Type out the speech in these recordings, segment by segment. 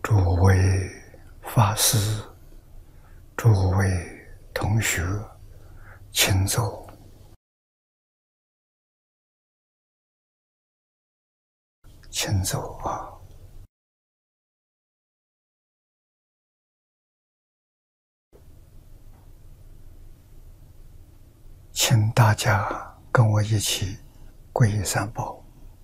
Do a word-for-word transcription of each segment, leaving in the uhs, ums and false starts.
诸位法师、诸位同学，请坐。请坐啊！请大家跟我一起皈依三宝。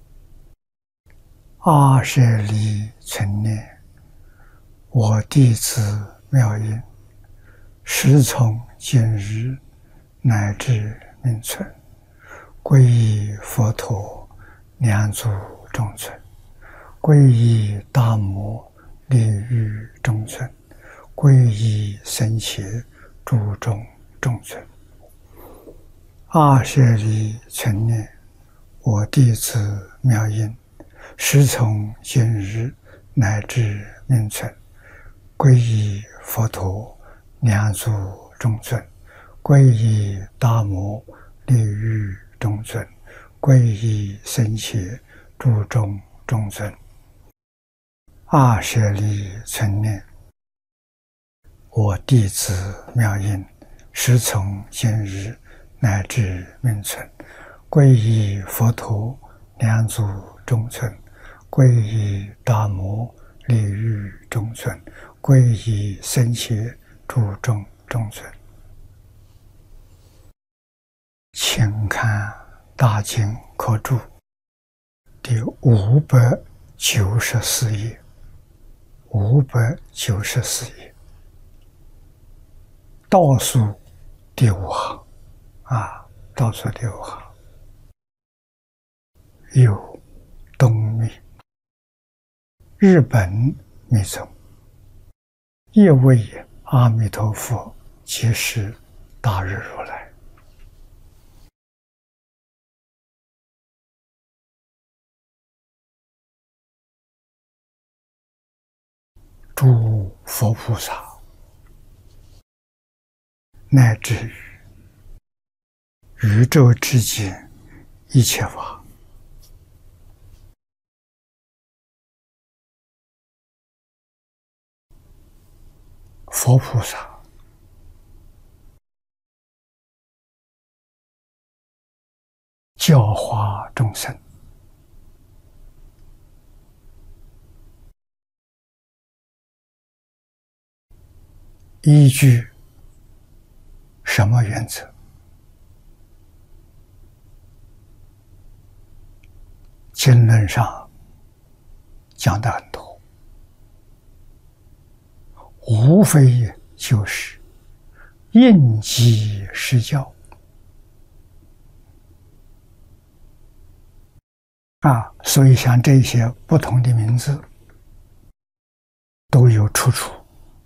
阿舍利存念，我弟子妙音，时从今日乃至命存，皈依佛陀，两足中尊；皈依大摩，利欲中尊；皈依僧伽，诸众中尊。阿舍利存念，我弟子妙音，时从今日乃至命存，皈依佛陀，两足中尊；皈依大摩，利欲中尊；皈依僧伽，诸众中尊。阿舍利存念，我弟子妙音，时从今日乃至命存，皈依佛陀，两足中尊；皈依大摩，利欲中尊；皈依僧伽，诸众中尊。请看大经科注第五百九十四页，五百九十四页倒数第五行啊，倒数第五行有东密，日本密宗，业为阿弥陀佛即是大日如来。诸佛菩萨乃至于宇宙之间一切法，佛菩萨教化众生，依据什么原则？经论上讲的很多，无非就是应机施教啊，所以像这些不同的名字都有出处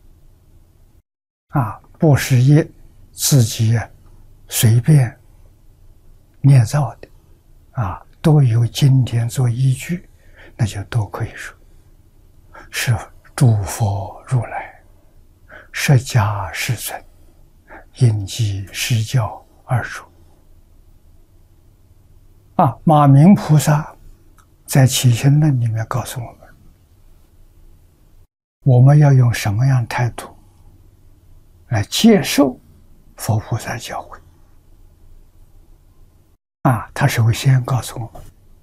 啊，不是一自己随便捏造的啊，都有经典做依据，那就都可以说是诸佛如来释迦世尊应机施教而说啊。马明菩萨在起心论里面告诉我们，我们要用什么样态度来接受佛菩萨教诲啊？他首先告诉我们，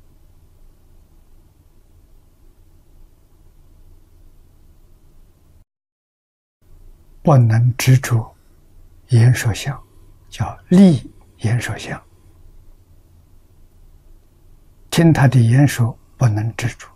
不能执着言说相，叫立言说相。听他的言说不能执着，